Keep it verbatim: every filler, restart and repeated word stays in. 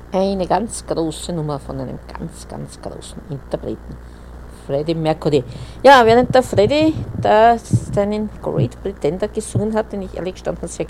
Eine ganz große Nummer von einem ganz, ganz großen Interpreten, Freddie Mercury. Ja, während der Freddie da seinen Great Pretender gesungen hat, den ich ehrlich gestanden sehr